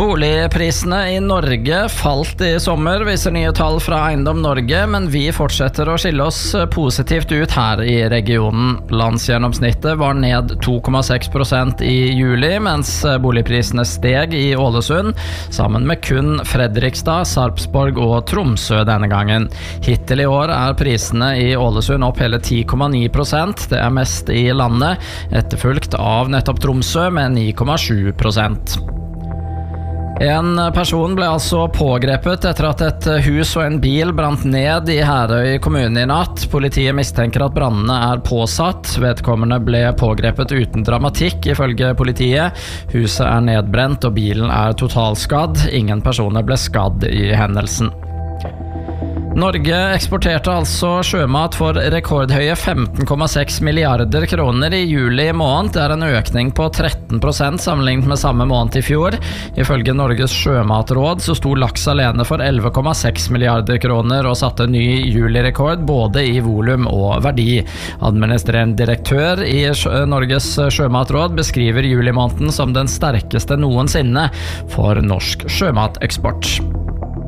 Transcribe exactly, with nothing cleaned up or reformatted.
Boligprisene i Norge falt i sommer, viser nye tall fra Eiendom Norge, men vi fortsetter å skille oss positivt ut her i regionen. Landsgjennomsnittet var ned to komma seks prosent i juli, mens boligprisene steg i Ålesund, sammen med kun Fredrikstad, Sarpsborg og Tromsø denne gangen. Hittil i år er prisene i Ålesund opp hele ti komma ni prosent, det er mest i landet, etterfulgt av nettopp Tromsø med ni komma sju prosent. En person ble altså pågrepet etter at et hus og en bil brant ned i Herøy kommune i natt. Politiet mistenker at brandene er påsatt. Vedkommende ble pågrepet uten dramatikk, ifølge politiet. Huset er nedbrent og bilen er totalskadd. Ingen personer ble skadd i hendelsen. Norge eksporterte altså sjømat for rekordhøye femten komma seks milliarder kroner i juli måned. Det er en økning på tretten prosent sammenlignet med samme måned i fjor. Ifølge Norges sjømatråd så sto laks alene for elleve komma seks milliarder kroner og satte ny julirekord både i volum og verdi. Administrerende direktør i Norges sjømatråd beskriver julimåneden som den sterkeste noensinne for norsk sjømateksport.